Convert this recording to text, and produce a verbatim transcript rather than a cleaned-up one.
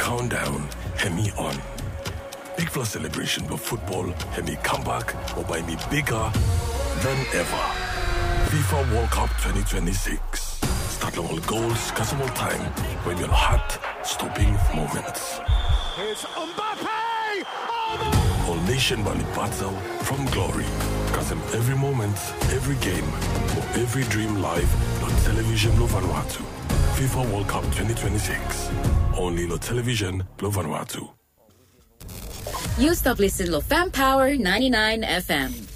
countdown, Hemi on. Big Plus celebration of football, Hemi comeback, or by me bigger than ever. FIFA World Cup twenty twenty-six. Start all goals, custom time, when your heart-stopping moments. Here's Mbappe! Oh, All nation Bali battle from glory. Cause every moment, every game, or every dream live on television lo Vanuatu. FIFA World Cup twenty twenty-six. Only lo television lo Vanuatu. You stop listening to Fan Power ninety-nine F M.